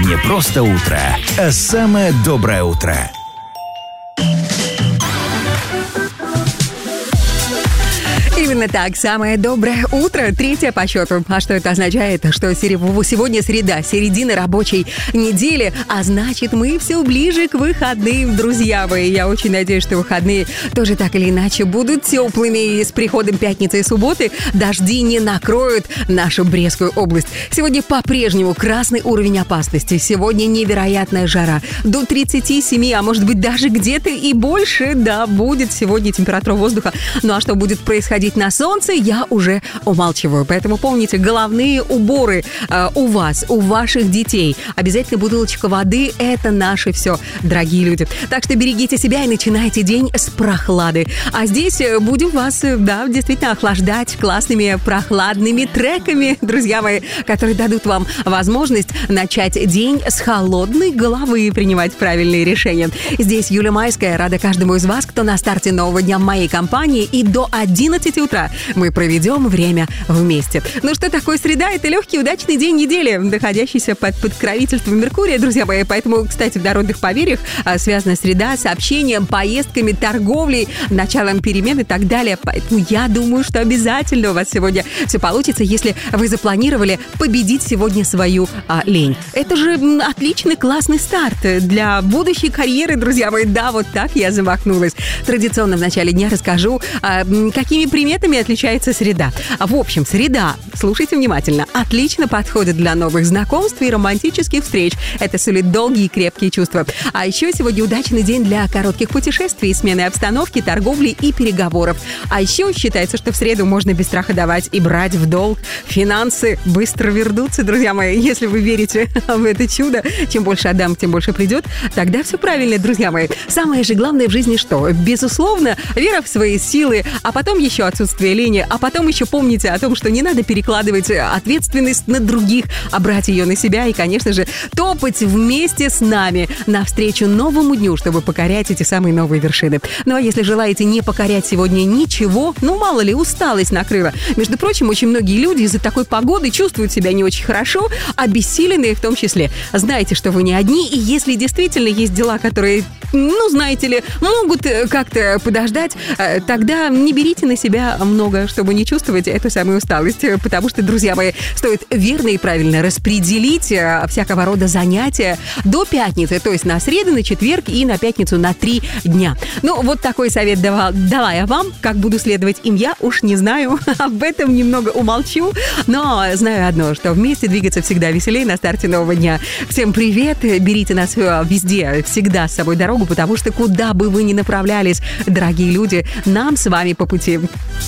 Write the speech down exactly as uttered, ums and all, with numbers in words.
Не просто утро, а самое доброе утро. Именно так. Самое доброе утро. Третье по счету. А что это означает? Что сегодня среда, середина рабочей недели, а значит, мы все ближе к выходным, друзья мои. Я очень надеюсь, что выходные тоже так или иначе будут теплыми. И с приходом пятницы и субботы дожди не накроют нашу Брестскую область. Сегодня по-прежнему красный уровень опасности. Сегодня невероятная жара. До тридцати семи, а может быть даже где-то и больше, да, будет сегодня температура воздуха. Ну а что будет происходить на солнце, я уже умалчиваю. Поэтому помните, головные уборы э, у вас, у ваших детей. Обязательно бутылочка воды – это наше все, дорогие люди. Так что берегите себя и начинайте день с прохлады. А здесь будем вас, да, действительно охлаждать классными прохладными треками, друзья мои, которые дадут вам возможность начать день с холодной головы и принимать правильные решения. Здесь Юлия Майская. Рада каждому из вас, кто на старте нового дня в моей компании. И до одиннадцати утра мы проведем время вместе. Ну что такое среда? Это легкий, удачный день недели, находящийся под покровительством Меркурия, друзья мои. Поэтому, кстати, в народных поверьях связана среда с общением, поездками, торговлей, началом перемен и так далее. Поэтому я думаю, что обязательно у вас сегодня все получится, если вы запланировали победить сегодня свою а, лень. Это же отличный, классный старт для будущей карьеры, друзья мои. Да, вот так я замахнулась. Традиционно в начале дня расскажу, а, какими приметами отличается среда. В общем, среда, слушайте внимательно, отлично подходит для новых знакомств и романтических встреч. Это сулит долгие и крепкие чувства. А еще сегодня удачный день для коротких путешествий, смены обстановки, торговли и переговоров. А еще считается, что в среду можно без страха давать и брать в долг. Финансы быстро вернутся, друзья мои. Если вы верите в это чудо, чем больше отдам, тем больше придет, тогда все правильно, друзья мои. Самое же главное в жизни что? Безусловно, вера в свои силы, а потом еще отсутствие лени, а потом еще помните о том, что не надо перекладывать ответственность на других, а брать ее на себя и, конечно же, топать вместе с нами навстречу новому дню, чтобы покорять эти самые новые вершины. Ну а если желаете не покорять сегодня ничего, ну мало ли, усталость накрыла. Между прочим, очень многие люди из-за такой погоды чувствуют себя не очень хорошо, обессиленные в том числе. Знаете, что вы не одни, и если действительно есть дела, которые, ну, знаете ли, могут как-то подождать, тогда не берите на себя много, чтобы не чувствовать эту самую усталость, потому что, друзья мои, стоит верно и правильно распределить всякого рода занятия до пятницы, то есть на среду, на четверг и на пятницу на три дня. Ну, вот такой совет давала, дала я вам, как буду следовать им я, уж не знаю, об этом немного умолчу, но знаю одно, что вместе двигаться всегда веселее на старте нового дня. Всем привет, берите нас везде, всегда с собой дорогу, потому что куда бы вы ни направлялись, дорогие люди, нам с вами по пути.